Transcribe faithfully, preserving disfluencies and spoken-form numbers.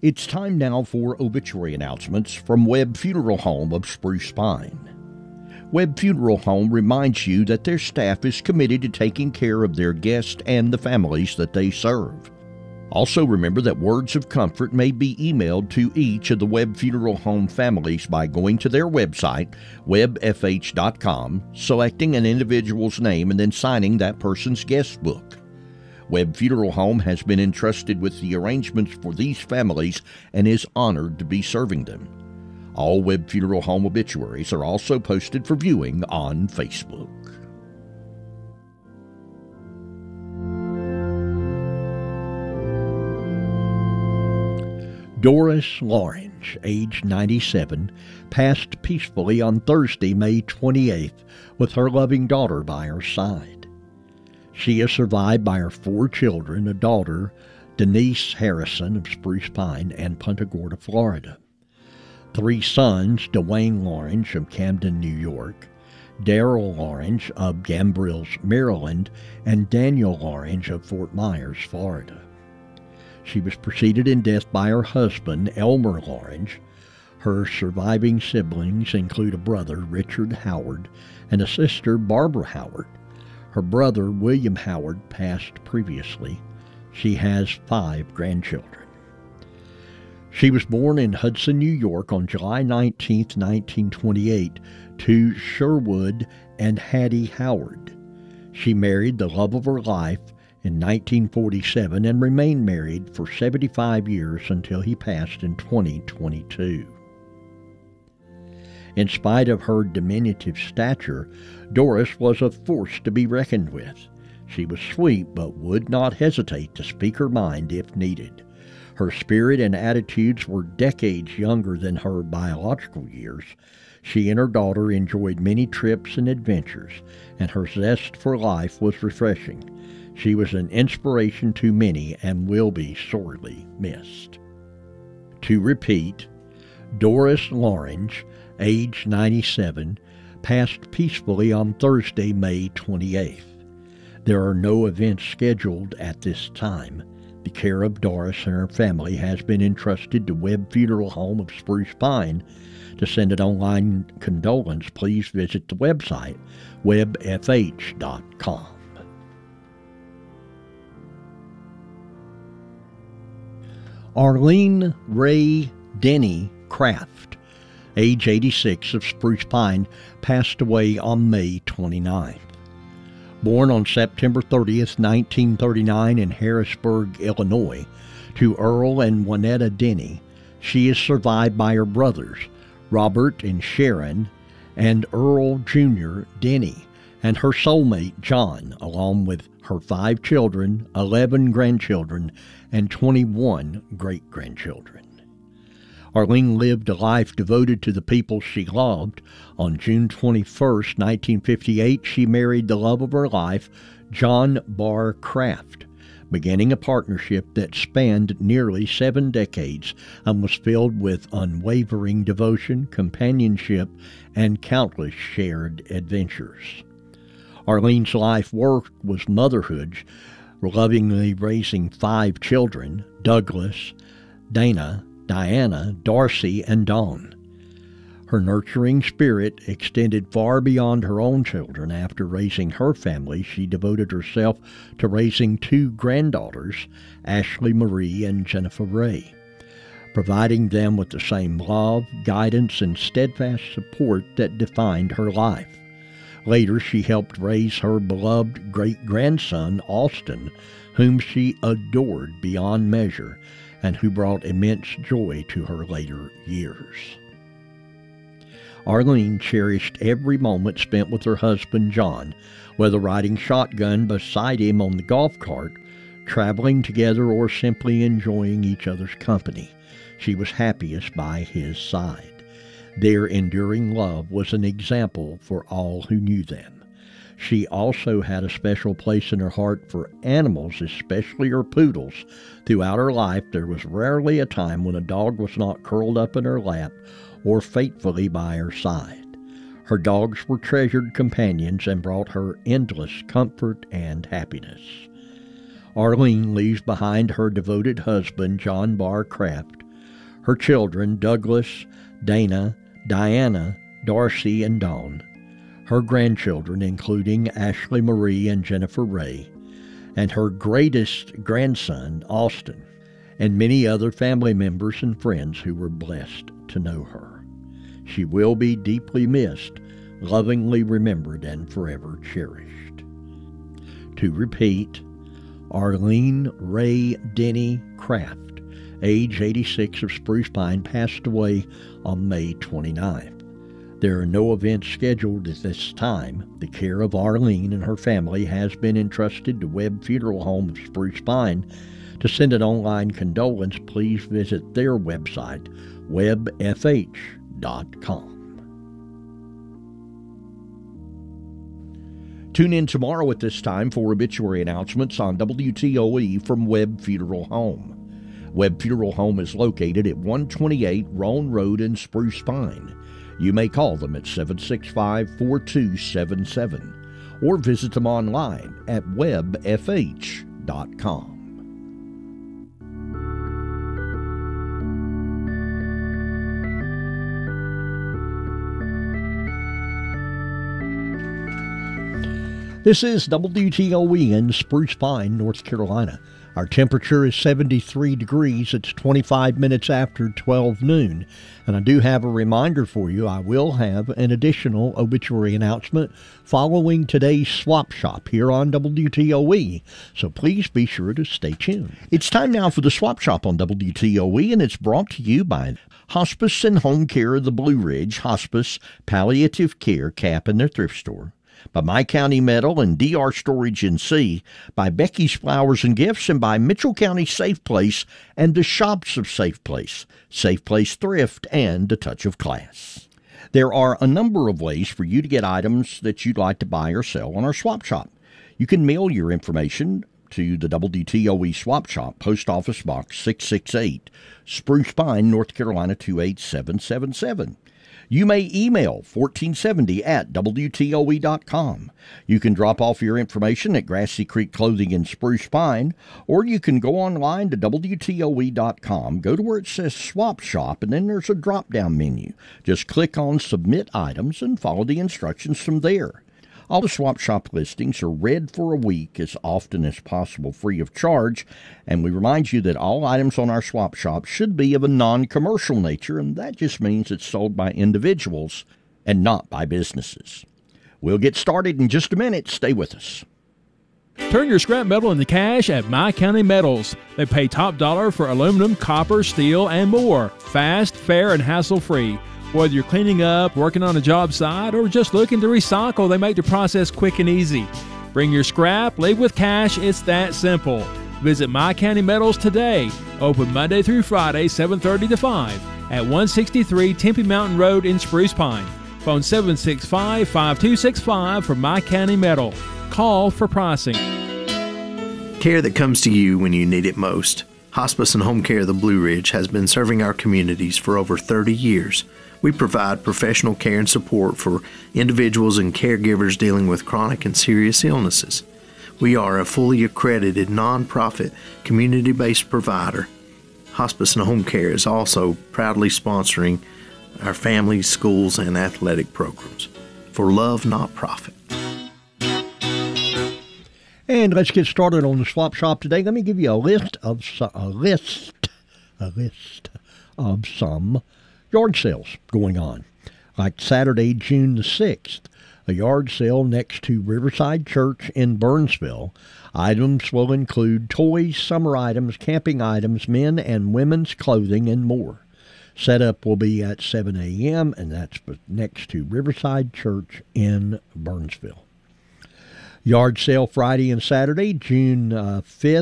It's time now for obituary announcements from Webb Funeral Home of Spruce Pine. Webb Funeral Home reminds you that their staff is committed to taking care of their guests and the families that they serve. Also remember that words of comfort may be emailed to each of the Webb Funeral Home families by going to their website, webb f h dot com, selecting an individual's name and then signing that person's guest book. Webb Funeral Home has been entrusted with the arrangements for these families and is honored to be serving them. All Webb Funeral Home obituaries are also posted for viewing on Facebook. Doris Lorange, age ninety-seven, passed peacefully on Thursday, May twenty-eighth, with her loving daughter by her side. She is survived by her four children, a daughter, Denise Harrison of Spruce Pine and Punta Gorda, Florida. Three sons, Dwayne Lorange of Camden, New York, Daryl Lorange of Gambrills, Maryland, and Daniel Lorange of Fort Myers, Florida. She was preceded in death by her husband, Elmer Lorange. Her surviving siblings include a brother, Richard Howard, and a sister, Barbara Howard. Her brother, William Howard, passed previously. She has five grandchildren. She was born in Hudson, New York on July nineteenth, nineteen twenty-eight, to Sherwood and Hattie Howard. She married the love of her life in nineteen forty-seven and remained married for seventy-five years until he passed in twenty twenty-two. In spite of her diminutive stature, Doris was a force to be reckoned with. She was sweet but would not hesitate to speak her mind if needed. Her spirit and attitudes were decades younger than her biological years. She and her daughter enjoyed many trips and adventures, and her zest for life was refreshing. She was an inspiration to many and will be sorely missed. To repeat, Doris Lorange, age ninety-seven, passed peacefully on Thursday, May twenty-eighth. There are no events scheduled at this time. The care of Doris and her family has been entrusted to Webb Funeral Home of Spruce Pine. To send an online condolence, please visit the website, webb f h dot com. Arlene Ray Denny Kraft, age eighty-six, of Spruce Pine, passed away on May twenty-ninth. Born on September thirtieth, nineteen thirty-nine in Harrisburg, Illinois, to Earl and Juanetta Denny, she is survived by her brothers, Robert and Sharon, and Earl Junior Denny, and her soulmate, John, along with her five children, eleven grandchildren, and twenty-one great-grandchildren. Arlene lived a life devoted to the people she loved. On June twenty-first, nineteen fifty-eight, she married the love of her life, John Barr Kraft, beginning a partnership that spanned nearly seven decades and was filled with unwavering devotion, companionship, and countless shared adventures. Arlene's life work was motherhood, lovingly raising five children, Douglas, Dana, Diana, Darcy, and Dawn. Her nurturing spirit extended far beyond her own children. After raising her family, she devoted herself to raising two granddaughters, Ashley Marie and Jennifer Ray, providing them with the same love, guidance, and steadfast support that defined her life. Later, she helped raise her beloved great-grandson, Austin, whom she adored beyond measure and who brought immense joy to her later years. Arlene cherished every moment spent with her husband, John, whether riding shotgun beside him on the golf cart, traveling together, or simply enjoying each other's company. She was happiest by his side. Their enduring love was an example for all who knew them. She also had a special place in her heart for animals, especially her poodles. Throughout her life, there was rarely a time when a dog was not curled up in her lap or faithfully by her side. Her dogs were treasured companions and brought her endless comfort and happiness. Arlene leaves behind her devoted husband, John Barr Kraft, Her children, Douglas, Dana, Diana, Darcy, and Dawn. Her grandchildren, including Ashley Marie and Jennifer Ray, and her greatest grandson, Austin, and many other family members and friends who were blessed to know her. She will be deeply missed, lovingly remembered, and forever cherished. To repeat, Arlene Ray Denny Kraft, age eighty-six, of Spruce Pine, passed away on May twenty-ninth. There are no events scheduled at this time. The care of Arlene and her family has been entrusted to Webb Funeral Home of Spruce Pine. To send an online condolence, please visit their website, webb f h dot com. Tune in tomorrow at this time for obituary announcements on W T O E from Webb Funeral Home. Webb Funeral Home is located at one twenty-eight Roan Road in Spruce Pine. You may call them at seven six five, four two seven seven or visit them online at webb f h dot com. This is W T O E in Spruce Pine, North Carolina. Our temperature is seventy-three degrees. It's twenty-five minutes after twelve noon. And I do have a reminder for you. I will have an additional obituary announcement following today's Swap Shop here on W T O E. So please be sure to stay tuned. It's time now for the Swap Shop on W T O E, and it's brought to you by Hospice and Home Care of the Blue Ridge, Hospice, Palliative Care, Cap, and their thrift store. By My County Metal and D R Storage N C, by Becky's Flowers and Gifts, and by Mitchell County Safe Place and the Shops of Safe Place, Safe Place Thrift, and A Touch of Class. There are a number of ways for you to get items that you'd like to buy or sell on our Swap Shop. You can mail your information to the W T O E Swap Shop, Post Office Box six six eight, Spruce Pine, North Carolina two eight seven seven seven. You may email fourteen seventy at W T O E dot com. You can drop off your information at Grassy Creek Clothing in Spruce Pine, or you can go online to W T O E dot com, go to where it says Swap Shop, and then there's a drop-down menu. Just click on Submit Items and follow the instructions from there. All the Swap Shop listings are read for a week as often as possible free of charge, and we remind you that all items on our Swap Shop should be of a non-commercial nature, and that just means it's sold by individuals and not by businesses. We'll get started in just a minute. Stay with us. Turn your scrap metal into cash at My County Metals. They pay top dollar for aluminum, copper, steel, and more. Fast, fair, and hassle-free. Whether you're cleaning up, working on a job site, or just looking to recycle, they make the process quick and easy. Bring your scrap, leave with cash, it's that simple. Visit My County Metals today. Open Monday through Friday, seven thirty to five at one sixty-three Tempe Mountain Road in Spruce Pine. Phone seven six five, five two six five for My County Metal. Call for pricing. Care that comes to you when you need it most. Hospice and Home Care of the Blue Ridge has been serving our communities for over thirty years. We provide professional care and support for individuals and caregivers dealing with chronic and serious illnesses. We are a fully accredited, nonprofit, community-based provider. Hospice and Home Care is also proudly sponsoring our families, schools, and athletic programs. For love, not profit. And let's get started on the Swap Shop today. Let me give you a list of a list, a list of some yard sales going on. Like Saturday, June the sixth, a yard sale next to Riverside Church in Burnsville. Items will include toys, summer items, camping items, men and women's clothing, and more. Setup will be at seven a.m., and that's next to Riverside Church in Burnsville. Yard sale Friday and Saturday, June fifth